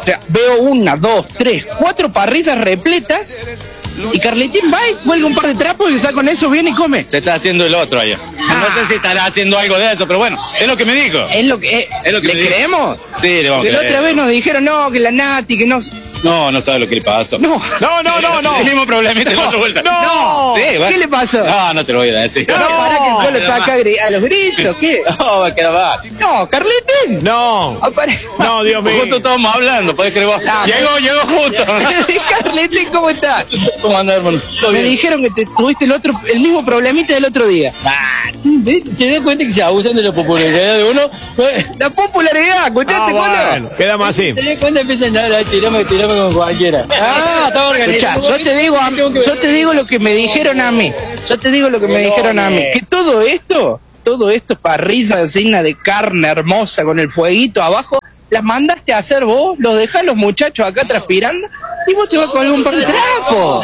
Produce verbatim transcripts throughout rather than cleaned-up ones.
sea, veo una, dos, tres, cuatro parrillas repletas y Carletín va y cuelga un par de trapos y quizá con eso viene y come. Se está haciendo el otro allá. Ah. No sé si estará haciendo algo de eso, pero bueno, es lo que me dijo. Es lo que, eh, Es lo que ¿le me dijo. creemos? Sí, le vamos Que a la creer. otra vez nos dijeron, no, que la Nati, que no... No, no sabe lo que le pasó. No, No, no, no, no. El mismo problemita la otra vuelta. No. Sí, bueno. ¿Qué le pasó? No, no te lo voy a decir. No, para que el pueblo está acá gri- a los gritos, ¿qué? No, va a quedar mal. No, Carletín. No. Apare- No, Dios mío. Justo estábamos hablando, podés creer vos. Ah, llegó, llegó justo. Carletín, ¿cómo estás? ¿Cómo andás, hermano? ¿Todo Me bien? dijeron que te tuviste el otro, el mismo problemita del otro día. Ah, sí, ¿te, te das cuenta que se abusan de la popularidad de uno? La popularidad, ¿escuchaste, Ah, Colo? bueno, quedamos así. ¿Te das cuenta que empiezan a tirarme, tirarme con cualquiera? Ah, está Escuchá, organizado. yo te digo, a- yo te digo lo que me dijeron a mí. Yo te digo lo que me dijeron a mí. Que todo esto, todo esto, parrilla digna de carne hermosa con el fueguito abajo, las mandaste a hacer vos, los dejás los muchachos acá transpirando y vos te vas con algún par de trapos.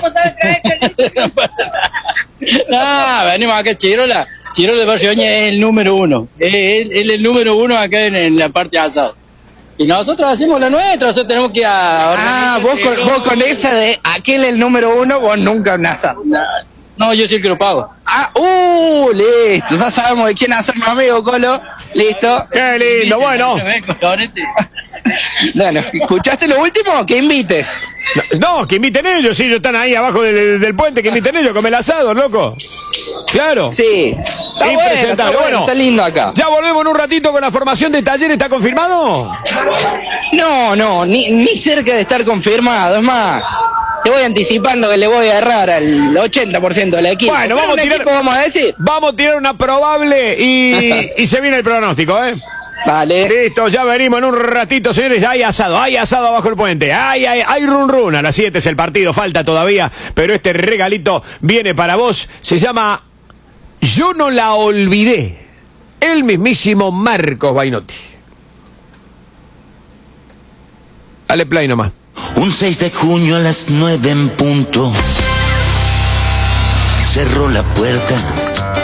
No, venimos acá, Chirola. Chirola de Barrio Oña es el número uno. Es, es- es el número uno acá en, en la parte de asado. Y nosotros hacemos la nuestra, nosotros tenemos que ir a Ah, organizar vos con, todo. vos con esa de aquel el número uno, vos nunca un asado. No, yo soy el que lo pago. Ah, uh, listo, ya sabemos de quién hacemos amigo, Colo. Listo. Qué lindo, bueno. Bueno, ¿escuchaste lo último? Que invites. No, que inviten ellos, si ellos están ahí abajo del, del puente, que inviten ellos, come el asado, loco. Claro. Sí. Está bueno, está, Impresentable. bueno, Bueno, está lindo acá. ya volvemos en un ratito con la formación de taller, ¿está confirmado? No, no, ni, ni cerca de estar confirmado. Es más, te voy anticipando que le voy a errar al ochenta por ciento del equipo. Bueno, Pero vamos un a tirar- equipo, vamos a decir. Vamos a tirar una probable y, y se viene el pronóstico, ¿eh? Vale. Listo, ya venimos en un ratito, señores. Hay asado, hay asado abajo el puente. Hay, hay, hay run run. A las siete es el partido, falta todavía. Pero este regalito viene para vos. Se llama Yo no la olvidé. El mismísimo Marcos Bainotti. Dale play nomás. Un seis de junio a las nueve en punto. Cerró la puerta